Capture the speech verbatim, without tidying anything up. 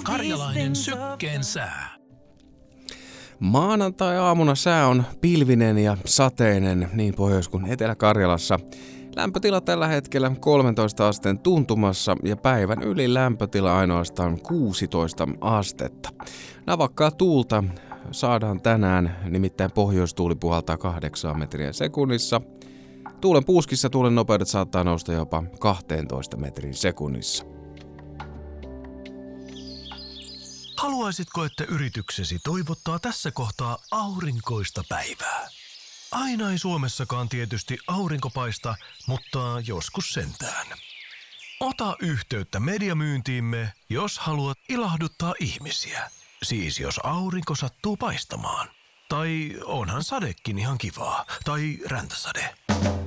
Karjalainen sykkeen sää. Maanantai-aamuna sää on pilvinen ja sateinen niin Pohjois- kuin Etelä-Karjalassa. Lämpötila tällä hetkellä kolmetoista asteen tuntumassa ja päivän yli lämpötila ainoastaan kuusitoista astetta. Navakkaa tuulta saadaan tänään, nimittäin pohjoistuuli puhaltaa kahdeksan metriä sekunnissa. Tuulen puuskissa tuulen nopeudet saattaa nousta jopa kaksitoista metrin sekunnissa. Haluaisitko, että yrityksesi toivottaa tässä kohtaa aurinkoista päivää? Aina ei Suomessakaan tietysti aurinko paista, mutta joskus sentään. Ota yhteyttä mediamyyntiimme, jos haluat ilahduttaa ihmisiä. Siis jos aurinko sattuu paistamaan. Tai onhan sadekin ihan kivaa. Tai räntäsade.